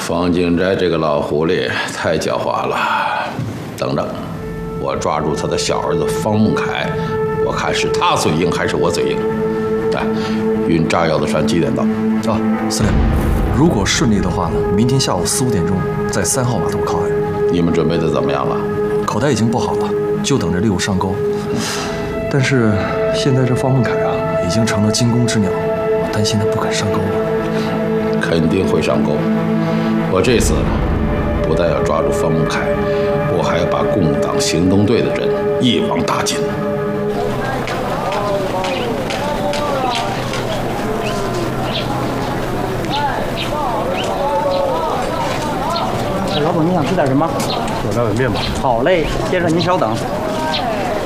方景斋这个老狐狸太狡猾了。等着，我抓住他的小儿子方孟凯，我看是他嘴硬还是我嘴硬。哎，运炸药的船几点到？ 啊，司令，如果顺利的话呢，明天下午4、5点钟在3号码头靠岸。 你们准备的怎么样了？ 口袋已经布好了，就等着猎物上钩。但是现在这方孟凯啊，已经成了惊弓之鸟，我担心他不肯上钩了。 肯定会上钩。我这次不但要抓住方孟凯，我还要把共党行动队的人一网打尽。 老总，你想吃点什么？ 我来碗面吧。 好嘞，先生您稍等。